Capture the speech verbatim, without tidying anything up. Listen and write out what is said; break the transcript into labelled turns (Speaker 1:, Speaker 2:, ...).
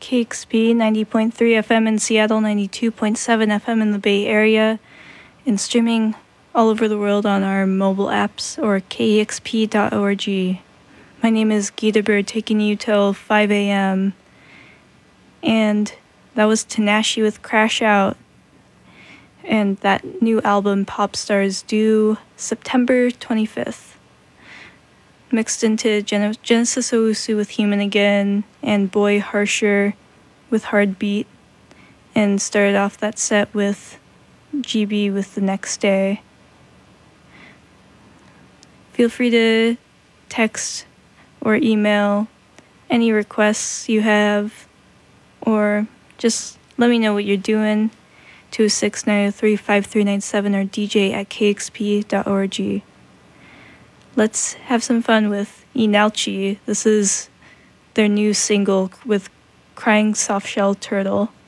Speaker 1: K X P ninety point three F M in Seattle, ninety-two point seven F M in the Bay Area, and streaming all over the world on our mobile apps or K E X P dot org. My name is Gita Bird, taking you till five a.m. And that was Tanashi with Crash Out. And that new album, Pop Stars, due September twenty-fifth. Mixed into Gen- Genesis Owusu with Human Again, and Boy Harsher with Hard Beat. And started off that set with G B with The Next Day. Feel free to text or email any requests you have, or just let me know what you're doing. two six nine zero three five three nine seven or D J at K X P dot org. Let's have some fun with Inalchi. This is their new single with Crying Softshell Turtle.